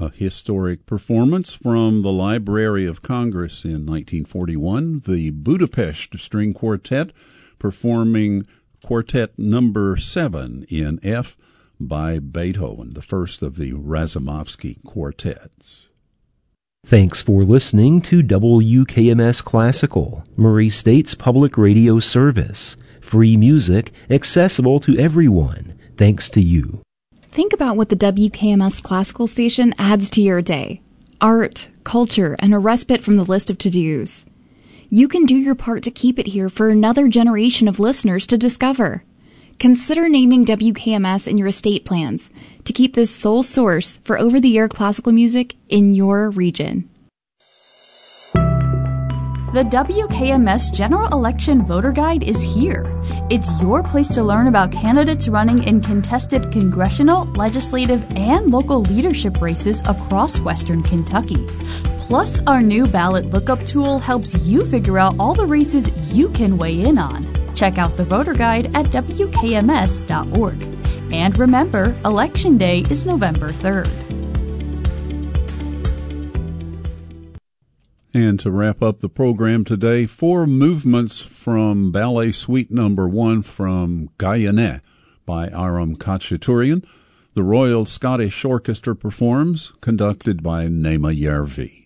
A historic performance from the Library of Congress in 1941, the Budapest String Quartet performing Quartet Number 7 in F by Beethoven, the first of the Razumovsky quartets. Thanks for listening to WKMS Classical, Murray State's public radio service. Free music accessible to everyone, thanks to you. Think about what the WKMS Classical station adds to your day. Art, culture, and a respite from the list of to-dos. You can do your part to keep it here for another generation of listeners to discover. Consider naming WKMS in your estate plans to keep this sole source for over-the-air classical music in your region. The WKMS General Election Voter Guide is here. It's your place to learn about candidates running in contested congressional, legislative, and local leadership races across Western Kentucky. Plus, our new ballot lookup tool helps you figure out all the races you can weigh in on. Check out the voter guide at WKMS.org. And remember, Election Day is November 3rd. And to wrap up the program today, 4 movements from Ballet Suite Number 1 from Guyane by Aram Khachaturian. The Royal Scottish Orchestra performs, conducted by Nema Järvi.